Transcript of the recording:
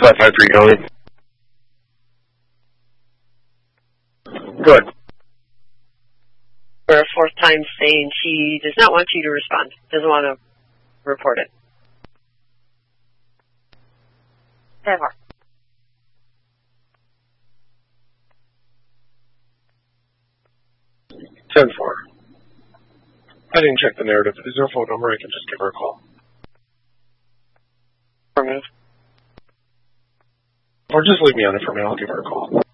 553 going. Good. For a fourth time saying she does not want you to respond. Doesn't want to report it. 10-4. I didn't check the narrative. Is there a phone number? I can just give her a call. For me. Or just leave me on it for me. I'll give her a call.